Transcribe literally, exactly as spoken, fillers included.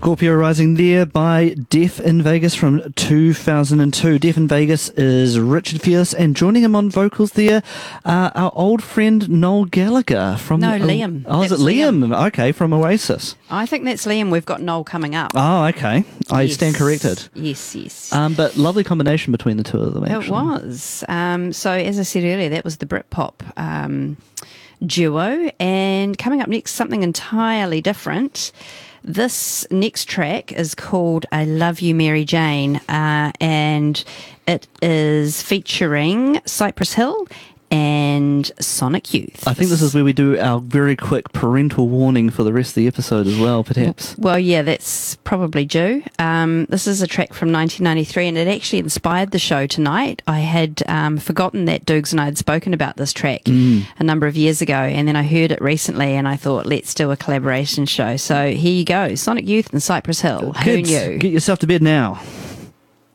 Scorpio Rising there by Deaf in Vegas from two thousand two. Deaf in Vegas is Richard Fierce, and joining him on vocals there, uh, our old friend Noel Gallagher from... No, uh, Liam. Oh, is That's it Liam? Liam. Okay, from Oasis. I think that's Liam. We've got Noel coming up. Oh, okay. I Yes. stand corrected. Yes, yes. Um, but lovely combination between the two of them, actually. It was. Um, so, as I said earlier, that was the Britpop um, duo. And coming up next, something entirely different. This next track is called I Love You, Mary Jane, uh, and it is featuring Cypress Hill and Sonic Youth. I think this is where we do our very quick parental warning for the rest of the episode as well, perhaps. Well, yeah, that's probably due. Um, this is a track from nineteen ninety-three, and it actually inspired the show tonight. I had um, forgotten that Doogs and I had spoken about this track Mm. a number of years ago, and then I heard it recently, and I thought, let's do a collaboration show. So here you go, Sonic Youth and Cypress Hill. Who Kids, knew? get yourself to bed now.